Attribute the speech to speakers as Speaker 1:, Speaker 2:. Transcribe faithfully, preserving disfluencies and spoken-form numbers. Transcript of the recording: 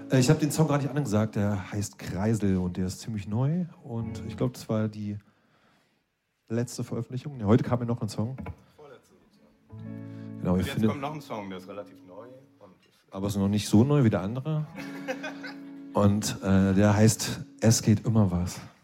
Speaker 1: Äh, ich habe den Song gar nicht angesagt, der heißt Kreisel und der ist ziemlich neu. Und ich glaube, das war die letzte Veröffentlichung. Ja, heute kam ja noch ein Song.
Speaker 2: Vorletzte sozusagen.
Speaker 1: Genau,
Speaker 2: und
Speaker 1: ich
Speaker 2: jetzt
Speaker 1: finde,
Speaker 2: kommt noch ein Song, der ist relativ neu. Und
Speaker 1: aber ist noch nicht so neu wie der andere. Und äh, der heißt Es geht immer was.